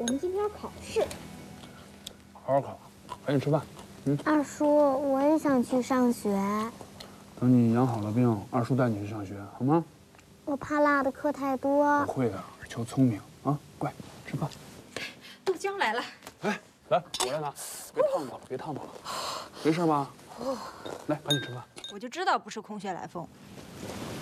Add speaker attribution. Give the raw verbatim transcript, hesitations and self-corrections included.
Speaker 1: 我们今天要考试。
Speaker 2: 好好考，赶紧吃饭。嗯。
Speaker 1: 二叔，我也想去上学。
Speaker 2: 等你养好了病，二叔带你去上学，好吗？
Speaker 1: 我怕落的课太多。
Speaker 2: 不会的，求聪明啊，乖，吃饭。
Speaker 3: 豆浆来了。
Speaker 2: 哎，来，我来拿，别烫到了，别烫到了，没事吧？来，赶紧吃饭。
Speaker 3: 我就知道不是空穴来风。